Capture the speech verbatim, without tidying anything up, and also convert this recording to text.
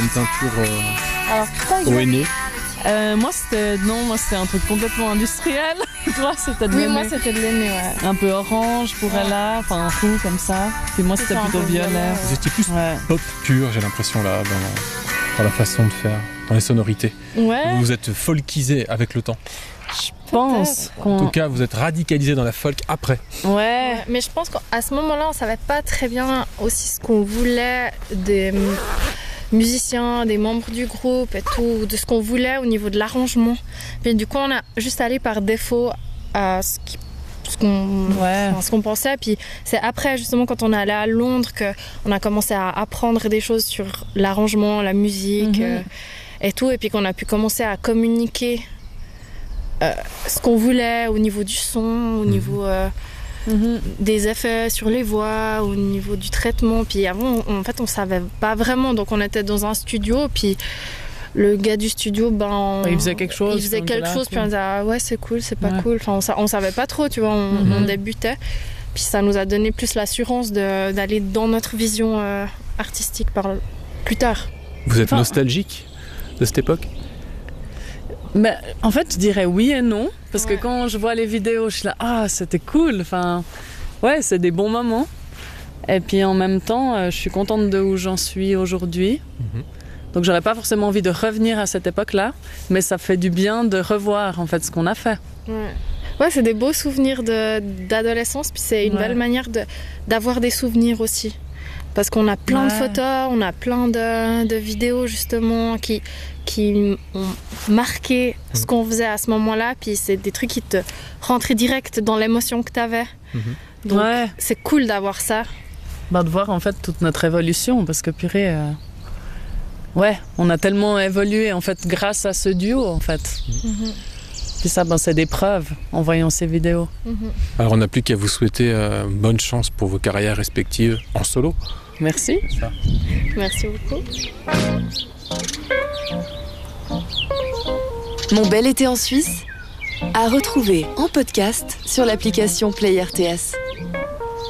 Une teinture euh, Alors, toi, au henné. Euh, moi c'était non, moi c'était un truc complètement industriel. Toi c'était de Oui, l'aîné. moi c'était de l'aîné, ouais. Un peu orange pour Ella, enfin roux comme ça. Puis moi c'était C'est ça, plutôt un peu violet. violet, Vous étiez plus Ouais. pop pur, j'ai l'impression, là, dans, dans la façon de faire, dans les sonorités. Ouais, Vous vous êtes folkisé avec le temps. Je pense En qu'on. tout cas, vous êtes radicalisé dans la folk après. Ouais. ouais. Mais je pense qu'à ce moment-là, on savait pas très bien aussi ce qu'on voulait des musiciens, des membres du groupe et tout, de ce qu'on voulait au niveau de l'arrangement. Puis du coup, on a juste allé par défaut à ce qui ce qu'on Ouais. enfin, ce qu'on pensait. Puis c'est après, justement, quand on est allé à Londres, qu'on a commencé à apprendre des choses sur l'arrangement, la musique Mhm. euh, et tout. Et puis qu'on a pu commencer à communiquer euh, ce qu'on voulait au niveau du son, au niveau euh, Mhm. des effets sur les voix, au niveau du traitement. Puis avant, on- en fait, on savait pas vraiment. Donc on était dans un studio, puis le gars du studio, ben, Il faisait quelque chose, Il faisait puis on était quelque là, chose, puis cool. on disait ah ouais c'est cool, c'est pas Ouais. cool. Enfin, on, sa- on savait pas trop, tu vois. On, Mhm. on débutait. Puis ça nous a donné plus l'assurance de- d'aller dans notre vision euh, artistique par plus tard. Vous êtes Enfin- nostalgique de cette époque? Mais en fait, je dirais oui et non, parce Ouais. que quand je vois les vidéos, je suis là, ah, c'était cool. Enfin, ouais, c'est des bons moments. Et puis en même temps, euh, je suis contente de où j'en suis aujourd'hui. Mhm. Donc j'aurais pas forcément envie de revenir à cette époque-là, mais ça fait du bien de revoir en fait ce qu'on a fait. Ouais, ouais c'est des beaux souvenirs de- d'adolescence, puis c'est une Ouais. belle manière de- d'avoir des souvenirs aussi. Parce qu'on a plein de Ouais. photos, on a plein de, de vidéos justement qui, qui ont marqué ce qu'on faisait à ce moment-là, puis c'est des trucs qui te rentraient direct dans l'émotion que tu avais. Mhm. Donc Ouais. c'est cool d'avoir ça. Bah, de voir en fait toute notre évolution, parce que purée, euh, ouais, on a tellement évolué en fait grâce à ce duo en fait. Mhm. Puis ça, ben, c'est des preuves en voyant ces vidéos. Mhm. Alors on n'a plus qu'à vous souhaiter euh, bonne chance pour vos carrières respectives en solo. Merci. Merci beaucoup. Mon bel été en Suisse, à retrouver en podcast sur l'application Play R T S.